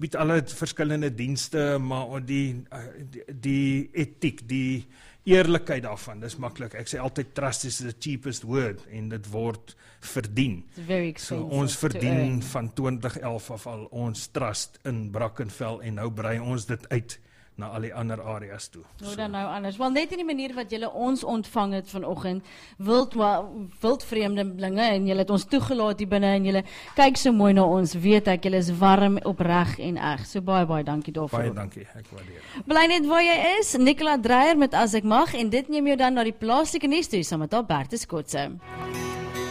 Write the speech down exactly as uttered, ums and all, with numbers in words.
bied alle verskillende dienste, maar die, die, die etiek, die eerlikheid daarvan, dis maklik. Ek sê altyd, trust is the cheapest word, en dit word verdien. So ons verdien van twintig elf af al ons trust in Brackenfell, en nou brei ons dit uit na al die ander areas toe. Hoe dan nou anders? Wel, net in die manier wat julle ons ontvang het vanoggend, wild, wild vreemdelinge, en julle het ons toegelaat hier binne, en julle kyk so mooi na ons, weet ek, julle is warm, opreg en eg. So baie, baie dankie daarvoor. Baie dankie, ek waardeer. Bly net waar jy is, Nicola Dreyer met As Ek Mag, en dit neem jou dan na die plaaslike nuus toe, saam met Albertus Kotse.